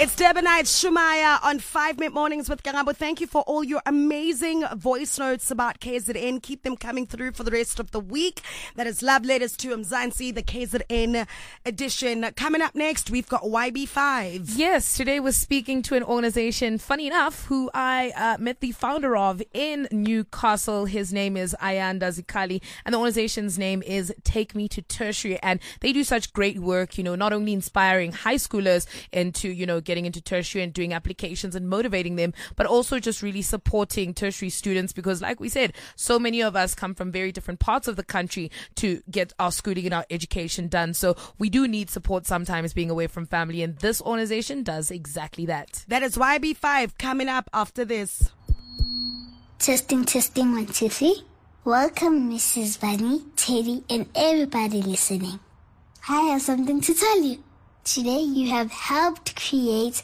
It's Debonite Shumaya on 5-Minute Mornings with Kangabo. Thank you for all your amazing voice notes about KZN. Keep them coming through for the rest of the week. That is Love Letters to Mzansi, the KZN edition. Coming up next, we've got YB5. Yes, today we're speaking to an organization, funny enough, who I met the founder of in Newcastle. His name is Ayanda Zikali, and the organization's name is Take Me to Tertiary. And they do such great work, not only inspiring high schoolers into, getting into tertiary and doing applications and motivating them, but also just really supporting tertiary students because, like we said, so many of us come from very different parts of the country to get our schooling and our education done. So we do need support sometimes being away from family, and this organization does exactly that. That is YB5 coming up after this. Testing, 1, 2, 3. Welcome, Mrs. Bunny, Teddy, and everybody listening. I have something to tell you. Today you have helped create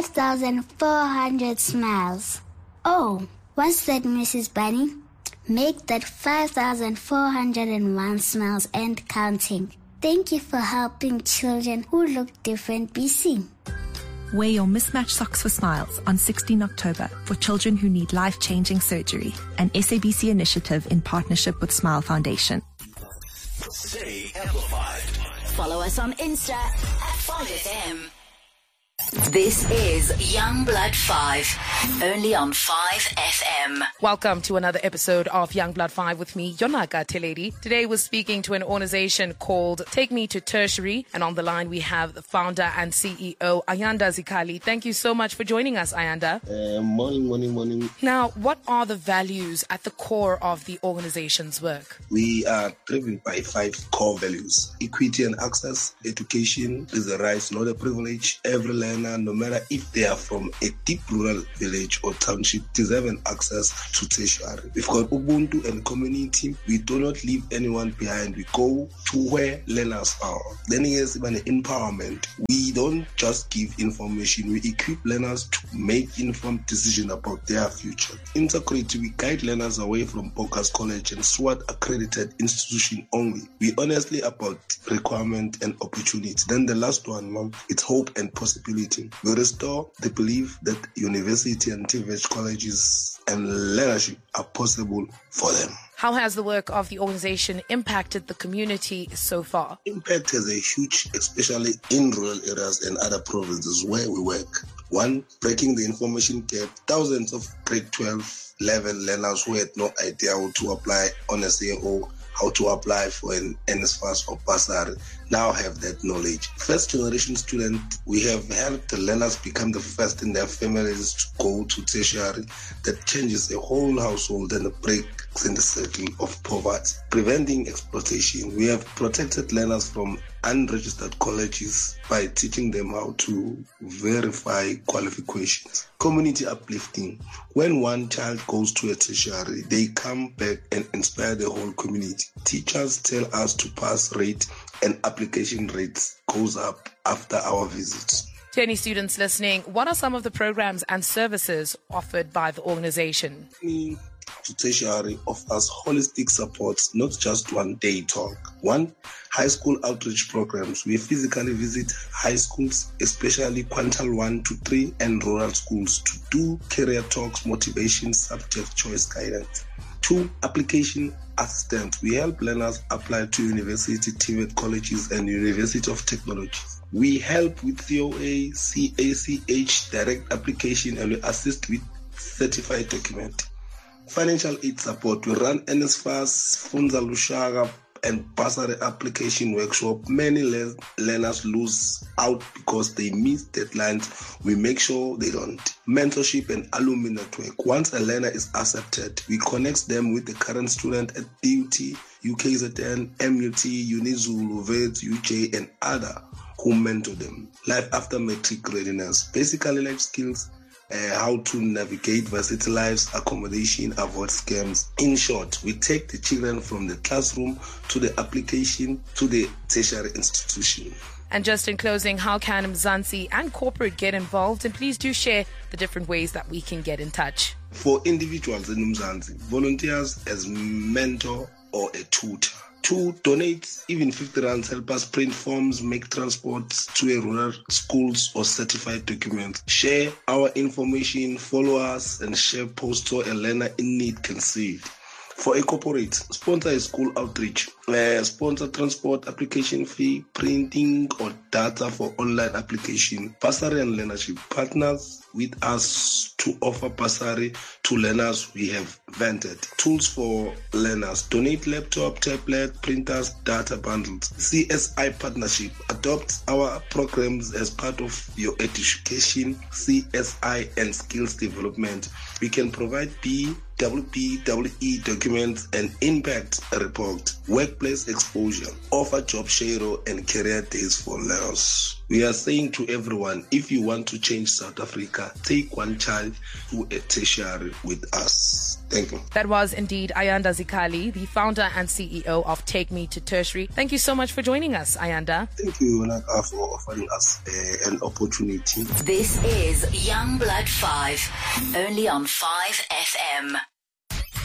5,400 smiles. Oh, what's that, Mrs. Bunny? Make that 5,401 smiles and counting. Thank you for helping children who look different be seen. Wear your mismatched socks for smiles on 16 October for children who need life-changing surgery, an SABC initiative in partnership with Smile Foundation. Stay amplified. Follow us on Insta at 5FM. This is Young Blood 5, only on 5FM. Welcome to another episode of Young Blood 5 with me, Yonaka Teledi. Today we're speaking to an organization called Take Me to Tertiary, and on the line we have the founder and CEO, Ayanda Zikali. Thank you so much for joining us, Ayanda. Morning. Now, what are the values at the core of the organization's work? We are driven by 5 core values: equity and access. Education is a right, not a privilege. Every learner, no matter if they are from a deep rural village or township, deserve an access to tertiary. We've got Ubuntu and community. We do not leave anyone behind. We go to where learners are. Then here's even empowerment. We don't just give information. We equip learners to make informed decisions about their future. Integrity. We guide learners away from Bogus College and SWAT accredited institution only. We honestly about requirement and opportunity. Then the last one, Mom, it's hope and possibility. We restore the belief that university and TVET colleges and leadership are possible for them. How has the work of the organization impacted the community so far? Impact has a huge, especially in rural areas and other provinces where we work. 1, breaking the information gap. Thousands of grade 12 level learners who had no idea how to apply on a CAO, how to apply for an NSFAS or bursary, now have that knowledge. First generation student, we have helped the learners become the first in their families to go to tertiary. That changes the whole household and breaks in the circle of poverty. Preventing exploitation. We have protected learners from unregistered colleges by teaching them how to verify qualifications. Community uplifting. When one child goes to a tertiary, they come back and inspire the whole community. Teachers tell us to pass rate and application rates goes up after our visits. To any students listening, what are some of the programs and services offered by the organization? To tertiary offers holistic support, not just one-day talk. 1, high school outreach programs. We physically visit high schools, especially quintile 1 to 3 and rural schools, to do career talks, motivation, subject choice guidance. 2, application assistance. We help learners apply to university, TVET colleges, and University of Technology. We help with COA, CACH, direct application, and we assist with certified document. Financial aid support. We run NSFAS, Funza Lushaka, and bursary application workshop. Many learners lose out because they miss deadlines. We make sure they don't. Mentorship and alumni network. Once a learner is accepted, we connect them with the current student at DUT, UKZN, MUT, UniZulu, VET, UJ, and other who mentor them. Life after matric readiness. Basically life skills. How to navigate varsity lives, accommodation, avoid scams. In short, we take the children from the classroom to the application to the tertiary institution. And just in closing, how can Mzansi and corporate get involved? And please do share the different ways that we can get in touch. For individuals in Mzansi, volunteers as mentor or a tutor. To donate, even 50 rands help us print forms, make transport to a rural schools or certified documents. Share our information, follow us, and share posts so a learner in need can see it. For a corporate, sponsor a school outreach, sponsor transport application fee, printing or data for online application, bursary and learnership. Partners with us to offer bursary to learners we have vented. Tools for learners. Donate laptop, tablet, printers, data bundles. CSI partnership. Adopt our programs as part of your education, CSI and skills development. We can provide BWE documents and impact report, workplace exposure, offer job share and career days for learners. We are saying to everyone, if you want to change South Africa, take one child to a tertiary with us. Thank you. That was indeed Ayanda Zikali, the founder and CEO of Take Me to Tertiary. Thank you so much for joining us, Ayanda. Thank you, Naka, for offering us an opportunity. This is Young Blood 5, only on 5 FM.